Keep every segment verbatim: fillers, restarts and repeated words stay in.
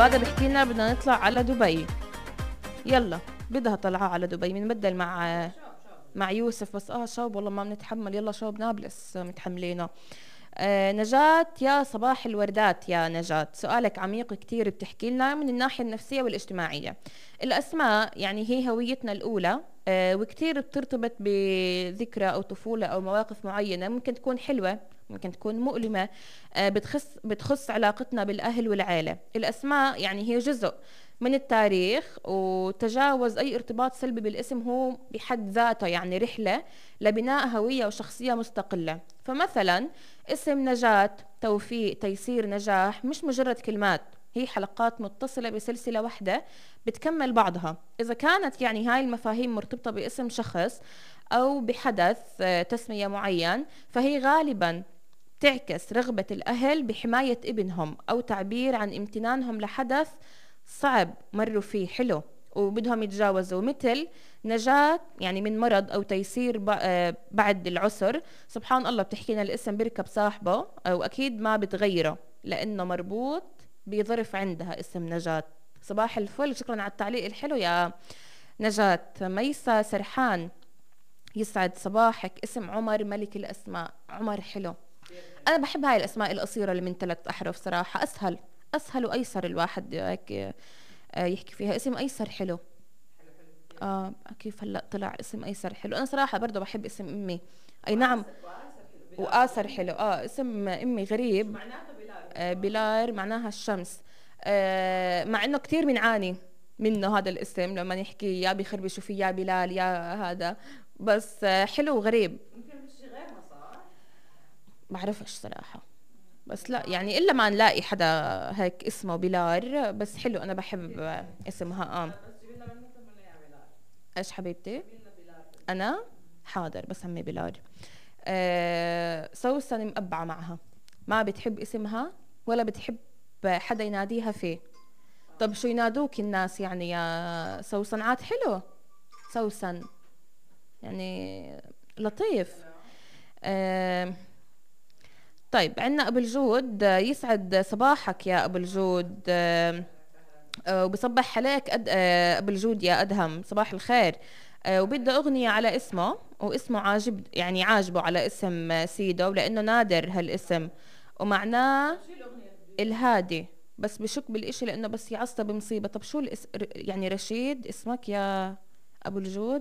عبادة بحكي لنا بدنا نطلع على دبي. يلا بدها طلعة على دبي، بنبدل مع مع يوسف. بس اه شوب والله ما بنتحمل. يلا شوب نابلس متحملينه. آه نجاة، يا صباح الوردات يا نجاة، سؤالك عميق كتير، بتحكي لنا من الناحية النفسية والاجتماعية. الأسماء يعني هي هويتنا الأولى، آه وكتير بترتبط بذكرى أو طفولة أو مواقف معينة، ممكن تكون حلوة ممكن تكون مؤلمة، آه بتخص بتخص علاقتنا بالأهل والعائلة. الأسماء يعني هي جزء من التاريخ، وتجاوز أي ارتباط سلبي بالاسم هو بحد ذاته يعني رحلة لبناء هوية وشخصية مستقلة. فمثلا اسم نجاة، توفيق، تيسير، نجاح مش مجرد كلمات، هي حلقات متصلة بسلسلة واحدة بتكمل بعضها. إذا كانت يعني هاي المفاهيم مرتبطة باسم شخص أو بحدث آه، تسمية معين، فهي غالبا تعكس رغبة الأهل بحماية ابنهم أو تعبير عن امتنانهم لحدث صعب مروا فيه حلو وبدهم يتجاوزوا، مثل نجاة يعني من مرض أو تيسير ب- آه، بعد العسر. سبحان الله بتحكي لنا الاسم بيركب صاحبه، وأكيد ما بتغيره لأنه مربوط بظرف عندها اسم نجاة. صباح الفل، شكرا على التعليق الحلو يا نجاة. ميسا سرحان، يسعد صباحك. اسم عمر ملك الأسماء، عمر حلو. أنا بحب هاي الأسماء القصيرة اللي من ثلاث أحرف صراحة، أسهل أسهل وأيسر الواحد هيك آه، يحكي فيها. اسم أيسر حلو. اه كيف هلا طلع اسم أيسر حلو. أنا صراحة برضه بحب اسم أمي. أي نعم. وآسر حلو. اه اسم أمي غريب. آه بلال معناها الشمس. آه مع إنه كتير بنعاني منه هذا الاسم لما نحكي يا بخربشوا فيه يا بلال يا هذا. بس آه حلو وغريب. بعرفش صراحة. بس لا يعني إلا ما نلاقي حدا هيك اسمه بلال. بس حلو، أنا بحب اسمها. آه إيش حبيبتي؟ أنا حاضر بسمي بلال. آه سوسن مقبعة معها، ما بتحب اسمها ولا بتحب حدا يناديها فيه. طب شو ينادوك الناس يعني يا سوسن؟ عاد حلو سوسن يعني لطيف. آه طيب عنا أبو الجود، آه، يسعد صباحك يا أبو الجود. آه آه، وبصبح عليك أد... آه، أبو الجود يا أدهم، صباح الخير. آه، وبده أغنية على اسمه، واسمه عاجب يعني عاجبه على اسم آه، سيدو، لأنه نادر هالاسم ومعناه الهادي. بس بشك بالإشي لأنه بس يعصب مصيبة. طب شو الاسم يعني؟ رشيد اسمك يا أبو الجود؟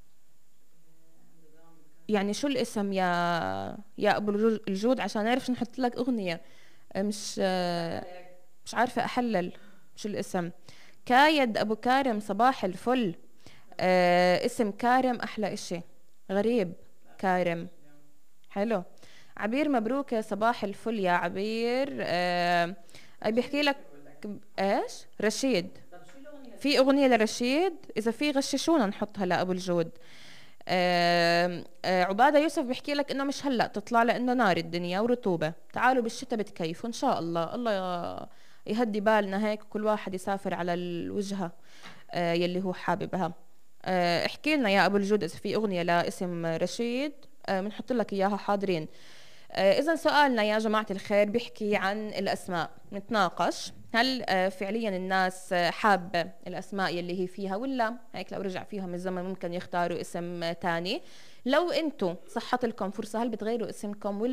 يعني شو الاسم يا يا أبو الجو- الجود عشان نعرف شو نحط لك أغنية. آه، مش آه، مش عارفة أحلل شو الاسم. كايد أبو كارم، صباح الفل. آه اسم كارم أحلى إشي، غريب. كارم حلو. عبير مبروك يا صباح الفل يا عبير. آه أي بيحكي لك إيش رشيد. في أغنية لرشيد؟ إذا في غششونا نحطها لأبو الجود. آه آه عبادة يوسف بيحكي لك إنه مش هلأ تطلع لأنه نار الدنيا ورطوبة، تعالوا بالشتاء بتكيفوا إن شاء الله. الله يهدي بالنا هيك، وكل واحد يسافر على الوجهة آه يلي هو حاببها. آه احكي لنا يا أبو الجود إذا في أغنية لاسم رشيد بنحط آه لك إياها حاضرين. آه إذا سؤالنا يا جماعة الخير بيحكي عن الأسماء، نتناقش هل آه فعليا الناس آه حابة الأسماء يلي هي فيها، ولا هيك لو رجع فيهم الزمن ممكن يختاروا اسم آه تاني. لو انتم صحت لكم فرصة هل بتغيروا اسمكم ولا